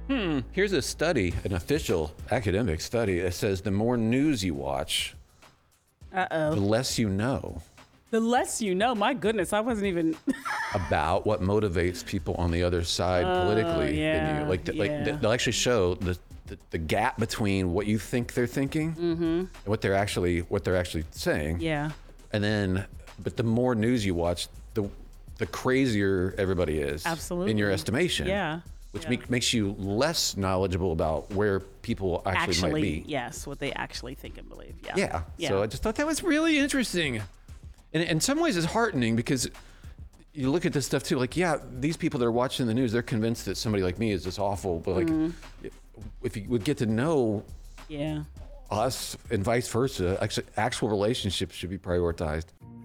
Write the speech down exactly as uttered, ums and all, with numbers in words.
Hmm. Here's a study, an official academic study that says the more news you watch, Uh-oh. the less you know The less you know, my goodness, I wasn't even. about what motivates people on the other side politically yeah, than you. Like, th- yeah. like they'll actually show the, the the gap between what you think they're thinking and what they're actually what they're actually saying. Yeah. And then, but the more news you watch, the the crazier everybody is. Absolutely. In your estimation. Yeah. Which yeah. make, makes you less knowledgeable about where people actually, Actually, might be. yes, what they actually think and believe. Yeah. Yeah. Yeah. So I just thought that was really interesting. And in some ways it's heartening because you look at this stuff too, like, yeah, these people that are watching the news, they're convinced that somebody like me is just awful. But like, Mm-hmm. if you would get to know Yeah. us and vice versa, actually, actual relationships should be prioritized.